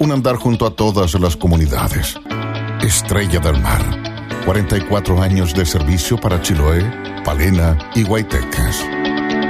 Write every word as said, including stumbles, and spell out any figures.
un andar junto a todas las comunidades. Estrella del Mar, cuarenta y cuatro años de servicio para Chiloé, Palena y Guaytecas.